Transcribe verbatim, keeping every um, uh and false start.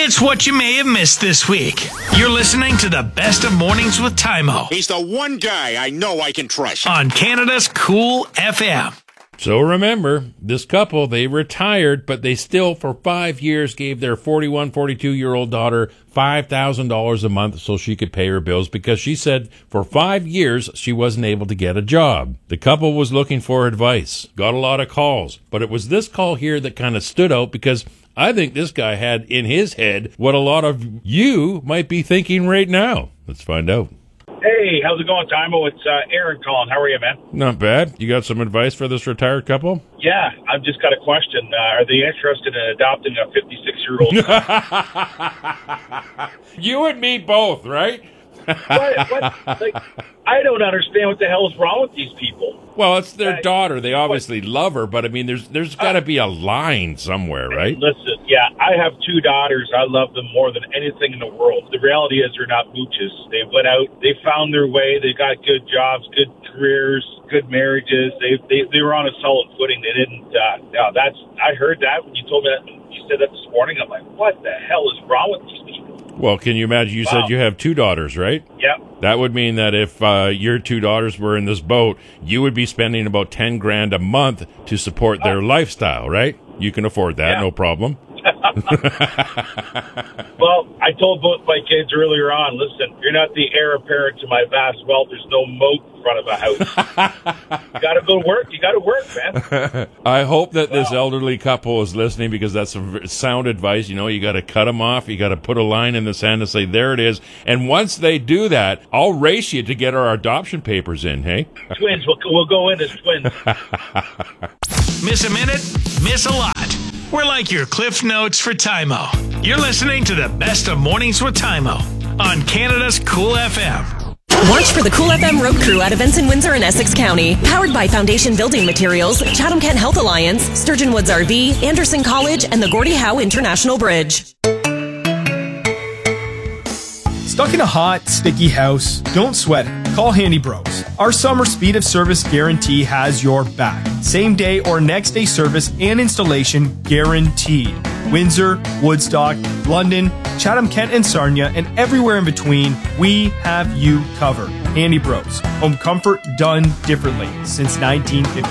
It's what you may have missed this week. You're listening to the best of Mornings with Tymo. He's the one guy I know I can trust. On Canada's Cool F M. So remember, this couple, they retired, but they still, for five years, gave their forty-one, forty-two-year-old daughter five thousand dollars a month so she could pay her bills because she said for five years she wasn't able to get a job. The couple was looking for advice, got a lot of calls, but it was this call here that kind of stood out because I think this guy had in his head what a lot of you might be thinking right now. Let's find out. Hey, how's it going, Tymo? It's uh, Aaron calling. How are you, man? Not bad. You got some advice for this retired couple? Yeah, I've just got a question. Uh, are they interested in adopting a fifty-six-year-old? You and me both, right? what, what, like, I don't understand what the hell is wrong with these people. Well, it's their uh, daughter. They obviously what? love her, but I mean, there's there's got to be a line somewhere, right? Listen, yeah, I have two daughters. I love them more than anything in the world. The reality is they're not mooches. They went out, they found their way, they got good jobs, good careers, good marriages. They they, they were on a solid footing. They didn't. Uh, no, that's I heard that when you told me that. You said that this morning. I'm like, what the hell is wrong with these people? Well, can you imagine? You wow. said you have two daughters, right? Yep. That would mean that if uh, your two daughters were in this boat, you would be spending about ten grand a month to support their oh. lifestyle, right? You can afford that, yeah. No problem. Well, I told both my kids earlier on, listen, you're not the heir apparent to my vast wealth. There's no moat in front of a house. You got to go to work. You got to work, man. I hope that this wow. elderly couple is listening because that's some sound advice. You know, you got to cut them off. You got to put a line in the sand and say, there it is. And once they do that, I'll race you to get our adoption papers in, hey? Twins. We'll, we'll go in as twins. Miss a minute, miss a lot. We're like your Cliff Notes for Tymo. You're listening to the best of Mornings with Tymo on Canada's Cool F M. Watch for the Cool F M Road Crew out of Ensign, Windsor, and Essex County. Powered by Foundation Building Materials, Chatham-Kent Health Alliance, Sturgeon Woods R V, Anderson College, and the Gordie Howe International Bridge. Stuck in a hot, sticky house? Don't sweat it. Call Handy Bros. Our summer speed of service guarantee has your back. Same day or next day service and installation guaranteed. Windsor, Woodstock, London, Chatham-Kent and Sarnia, and everywhere in between, we have you covered. Handy Bros. Home comfort done differently since nineteen fifty.